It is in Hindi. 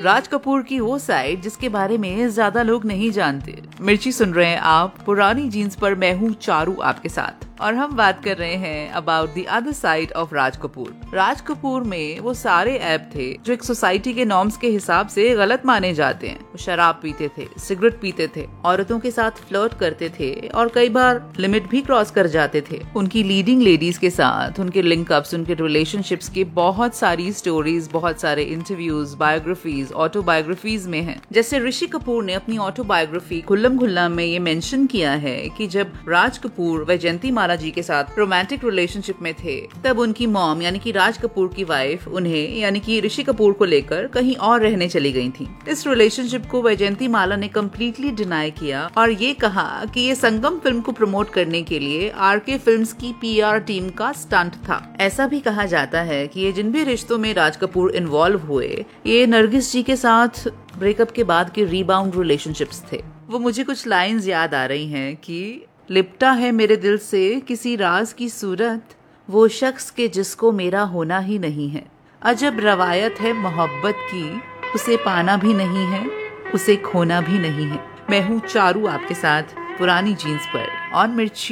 राज कपूर की वो साइड जिसके बारे में ज्यादा लोग नहीं जानते। मिर्ची सुन रहे हैं आप पुरानी जीन्स पर, मैं हूँ चारू आपके साथ, और हम बात कर रहे हैं about the other side of Raj Kapoor. Raj Kapoor में वो सारे ऐप थे जो एक सोसाइटी के नॉर्म्स के हिसाब से गलत माने जाते हैं। वो शराब पीते थे, सिगरेट पीते थे, औरतों के साथ फ्लर्ट करते थे और कई बार लिमिट भी क्रॉस कर जाते थे। उनकी लीडिंग लेडीज के साथ उनके लिंकअप्स, उनके रिलेशनशिप्स की बहुत सारी स्टोरीज, बहुत सारे इंटरव्यूज, बायोग्राफीज, ऑटोबायोग्राफीज में हैं। जैसे ऋषि कपूर ने अपनी ऑटोबायोग्राफी खुल्लम खुल्ला में ये मेंशन किया है कि जब राज कपूर वैजयंती माला जी के साथ रोमांटिक रिलेशनशिप में थे, तब उनकी मॉम यानी कि राज कपूर की वाइफ उन्हें यानी कि ऋषि कपूर को लेकर कहीं और रहने चली गई थी। इस रिलेशनशिप को वैजयंती माला ने कम्प्लीटली डिनाई किया और ये कहा कि ये संगम फिल्म को प्रमोट करने के लिए आरके फिल्म्स की पीआर टीम का स्टंट था। ऐसा भी कहा जाता है कि ये जिन भी रिश्तों में राज कपूर इन्वॉल्व हुए, ये नरगिस जी के साथ ब्रेकअप के बाद के रीबाउंड रिलेशनशिप्स थे। वो मुझे कुछ लाइंस याद आ रही हैं कि लिपटा है मेरे दिल से किसी राज की सूरत, वो शख्स के जिसको मेरा होना ही नहीं है। अजब रवायत है मोहब्बत की, उसे पाना भी नहीं है, उसे खोना भी नहीं है। मैं हूँ चारू आपके साथ पुरानी जीन्स पर और मिर्ची।